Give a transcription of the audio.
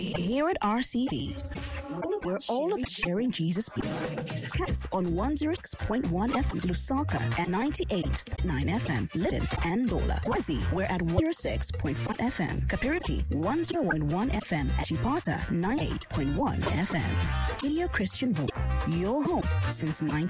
Here at RCV, we're all about sharing Jesus. Catch us on 106.1 FM Lusaka and 98.9 FM Lytton and Dola. Wazzy, we're at 106.5 FM. Kapiriki, 101.1 FM. At Chipata, 98.1 FM. Radio Christian Voice, your home since 19.